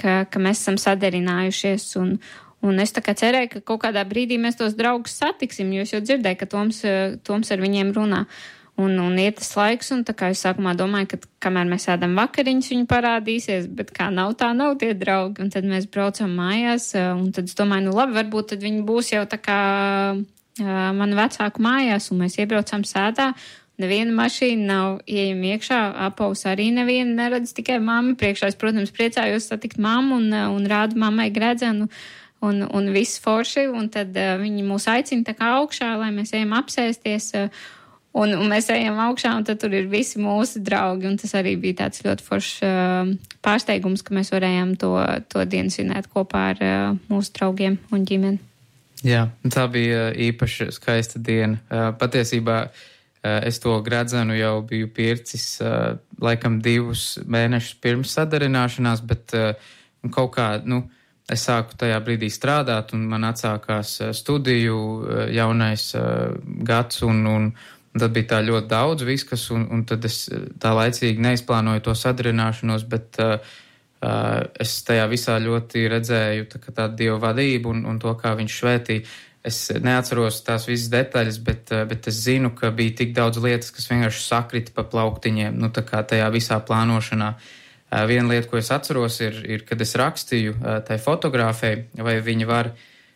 ka mēs esam sadarinājušies un es tā kā cerēju, ka kaut kādā brīdī mēs tos draugus satiksim, jo es jau dzirdēju, ka Toms ar viņiem runā. Un iet tas laiks, un tā kā es sākumā domāju, ka kamēr mēs ēdam vakariņas, viņi parādīsies, bet kā nav, tā nav tie draugi. Un tad mēs braucam mājās, un tad es domāju, nu labi, varbūt tad viņi būs jau tā kā manu vecāku mājās, un mēs iebraucam sētā. Neviena mašīna nav ieejama iekšā, apavus arī neviena neredz, tikai mamma priekšā. Es, protams, priecājos satikt mammu un rādu mammai gredzenu. Un viss forši, un tad viņi mūs aicina tā kā augšā, lai mēs ejam apsēsties, un mēs ejam augšā, un tad tur ir visi mūsu draugi, un tas arī bija tāds ļoti foršs pārsteigums, ka mēs varējām to dienu svinēt kopā ar mūsu draugiem un ģimeni. Jā, tā bija īpaši skaista diena. Patiesībā es to gredzenu jau biju pircis laikam 2 mēnešus pirms sadarināšanās, bet kaut kā, es sāku tajā brīdī strādāt, un man atsākās studiju jaunais gads, un tad bija tā ļoti daudz viskas, un tad es tā laicīgi neizplānoju to sadarināšanos, bet es tajā visā ļoti redzēju tādu Dievu vadību un to, kā viņš svētīja. Es neatceros tās visas detaļas, bet es zinu, ka bija tik daudz lietas, kas vienkārši sakrita pa plauktiņiem, tā kā tajā visā plānošanā. Viena lieta, ko es atceros, ir kad es rakstīju tai fotogrāfei, vai viņi var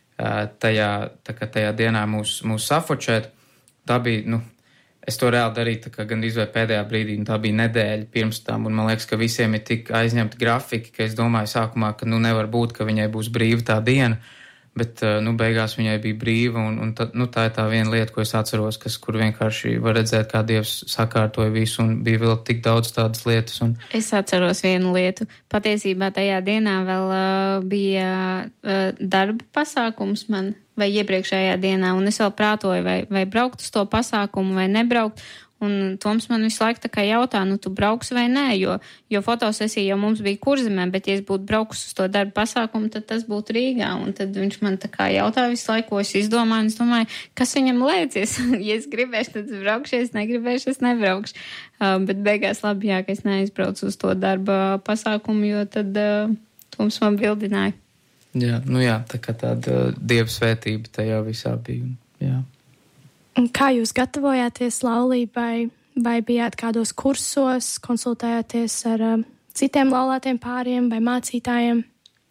tajā dienā mūs safočēt. Tā bija, es to reāli darīju tā kā gandrīz vai pēdējā brīdī, un tā bija nedēļa pirms tam, un man liekas, ka visiem ir tik aizņemti grafiki, ka es domāju sākumā, ka nevar būt, ka viņai būs brīva tā diena, bet beigās viņai bija brīva, un tā ir tā viena lieta, ko es atceros, kur vienkārši var redzēt, kā Dievs sakārtoja visu, un bija vēl tik daudz tādas lietas. Es atceros vienu lietu. Patiesībā tajā dienā vēl bija darba pasākums man, vai iepriekšējā dienā, un es vēl prātoju, vai braukt uz to pasākumu, vai nebraukt. Un Toms man visu laiku tā kā jautā, tu brauks vai nē, jo fotosesija jau mums bija Kurzemē, bet ja es būtu braukus uz to darbu pasākumu, tad tas būtu Rīgā. Un tad viņš man tā kā jautā visu laiku, ko es izdomāju, un es domāju, kas viņam liecies. Ja es gribēšu, tad es braukšu, ja es negribēšu, es nebraukšu. Bet beigās labi, jā, ka es neaizbraucu uz to darba pasākumu, jo tad Toms man bildināja. Jā, tā kā tāda Dieva svētība tajā visā bija, jā. Kā jūs gatavojāties laulībai, vai bijāt kādos kursos, konsultējāties ar citiem laulātiem pāriem vai mācītājiem?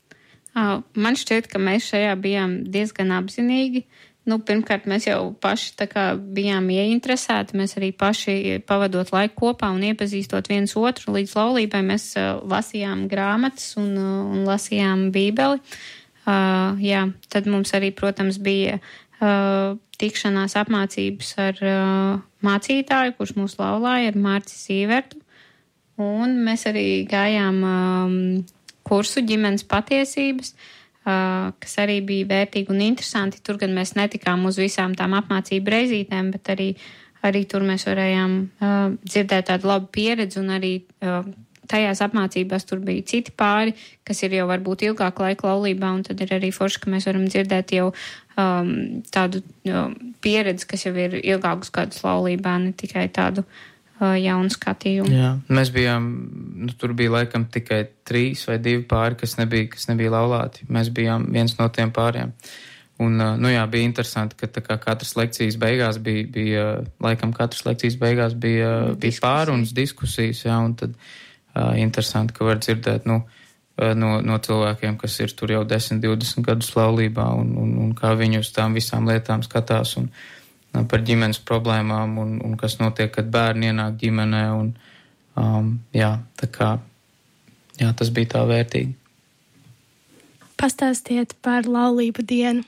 Man šķiet, ka mēs šajā bijām diezgan apzinīgi. Pirmkārt, mēs jau paši tā kā bijām ieinteresēti, mēs arī paši pavadot laiku kopā un iepazīstot viens otru līdz laulībai. Mēs lasījām grāmatas un lasījām bībeli. Jā, tad mums arī, protams, bija tikšanās apmācības ar mācītāju, kurš mūs laulāja, ar Mārci Sīvertu. Un mēs arī gājām kursu ģimenes patiesības, kas arī bija vērtīgi un interesanti. Tur gan mēs netikām uz visām tām apmācību reizītēm, bet arī tur mēs varējām dzirdēt tādu labu pieredzi, un arī tajās apmācībās tur bija citi pāri, kas ir jau varbūt ilgāku laiku laulībā, un tad ir arī forši, ka mēs varam dzirdēt jau tādu pieredzi, kas jau ir ilgākus gadus laulībā, ne tikai tādu jaunu skatījumu. Jā, mēs bijām, tur bija laikam tikai 3 vai 2 pāri, kas nebija laulāti. Mēs bijām viens no tiem pāriem. Un, bija interesanti, ka tā kā katras lekcijas beigās bija pārunas diskusijas, jā, un tad interesanti, ka var dzirdēt, no cilvēkiem, kas ir tur jau 10, 20 gadus laulībā, un kā viņi uz tām visām lietām skatās, un par ģimenes problēmām, un kas notiek, kad bērni ienāk ģimenē, un tā kā, tas bija tā vērtīgi. Pastāstiet par laulību dienu.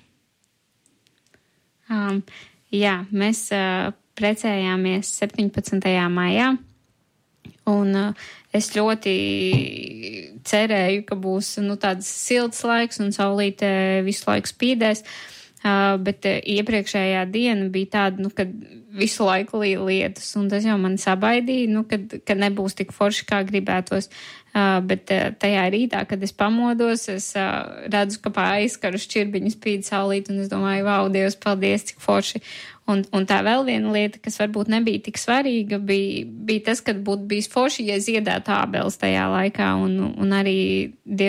Mēs precējāmies 17. maijā, un es ļoti cerēju, ka būs tāds silts laiks un saulīte visu laiku spīdēs, bet iepriekšējā diena bija tāda, kad visu laiku līja lietus, un tas jau man sabaidīja, kad nebūs tik forši, kā gribētos. Bet tajā rītā, kad es pamodos, es redzu, ka pa aizkaru šķirbiņu spīd saulīt, un es domāju, vau, Dievs, paldies, cik forši. Un tā vēl viena lieta, kas varbūt nebija tik svarīga, bija tas, kad būtu bijis forši, ja ziedētu ābeles tajā laikā, un arī Dievs